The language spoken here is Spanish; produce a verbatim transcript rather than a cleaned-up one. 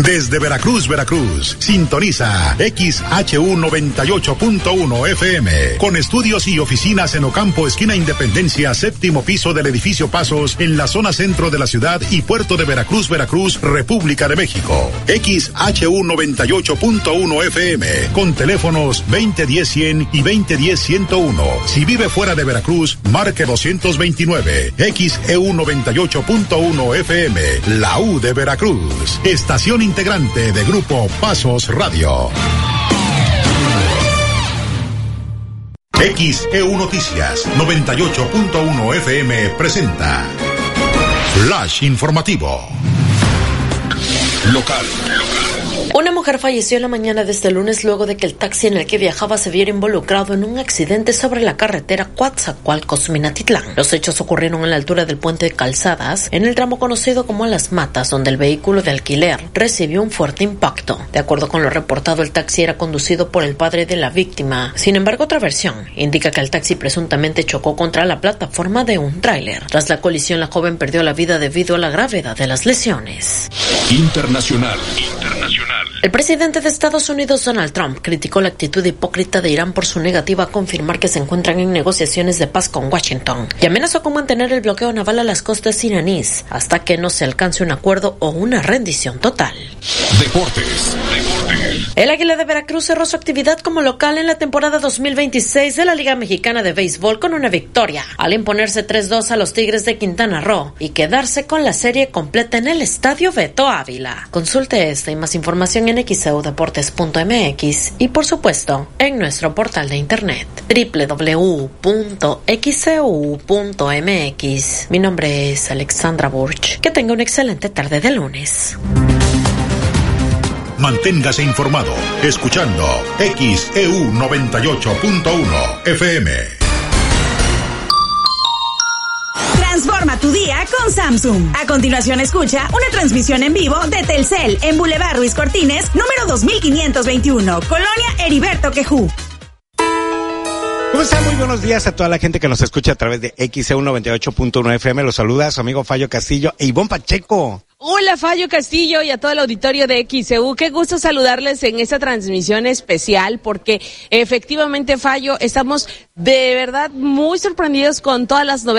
Desde Veracruz, Veracruz, sintoniza X H U noventa y ocho punto uno F M, con estudios y oficinas en Ocampo, esquina Independencia, séptimo piso del edificio Pasos, en la zona centro de la ciudad y puerto de Veracruz, Veracruz, República de México. X H U noventa y ocho punto uno F M, con teléfonos veinte diez cien y veinte diez ciento uno. Si vive fuera de Veracruz, marque doscientos veintinueve. X E U noventa y ocho punto uno F M, la U de Veracruz. Estación integrante de Grupo Pasos Radio. X E U Noticias noventa y ocho punto uno F M presenta Flash Informativo. Local. Una mujer falleció en la mañana de este lunes luego de que el taxi en el que viajaba se viera involucrado en un accidente sobre la carretera Coatzacoalcos-Minatitlán. Los hechos ocurrieron a la altura del puente de Calzadas, en el tramo conocido como Las Matas, donde el vehículo de alquiler recibió un fuerte impacto. De acuerdo con lo reportado, el taxi era conducido por el padre de la víctima. Sin embargo, otra versión indica que el taxi presuntamente chocó contra la plataforma de un tráiler. Tras la colisión, la joven perdió la vida debido a la gravedad de las lesiones. Internacional. Internacional. El presidente de Estados Unidos, Donald Trump, criticó la actitud hipócrita de Irán por su negativa a confirmar que se encuentran en negociaciones de paz con Washington y amenazó con mantener el bloqueo naval a las costas iraníes hasta que no se alcance un acuerdo o una rendición total. Deportes. Deportes. El Águila de Veracruz cerró su actividad como local en la temporada dos mil veintiséis de la Liga Mexicana de Béisbol con una victoria, al imponerse tres dos a los Tigres de Quintana Roo y quedarse con la serie completa en el Estadio Beto Ávila. Consulte esta y más información en x e u deportes punto m x y por supuesto en nuestro portal de internet doble u doble u doble u punto x e u punto m x. Mi nombre es Alexandra Burch. Que tenga una excelente tarde de lunes. Manténgase informado escuchando X E U noventa y ocho punto uno F M. Transforma tu día con Samsung. A continuación escucha una transmisión en vivo de Telcel en Boulevard Ruiz Cortines, número dos mil quinientos veintiuno, Colonia Heriberto Quejú. ¿Cómo están? Muy buenos días a toda la gente que nos escucha a través de X E U noventa y ocho punto uno F M. Los saluda su amigo Fallo Castillo e Ivonne Pacheco. Hola, Fallo Castillo, y a todo el auditorio de X E U. Qué gusto saludarles en esta transmisión especial, porque efectivamente, Fallo, estamos de verdad muy sorprendidos con todas las novedades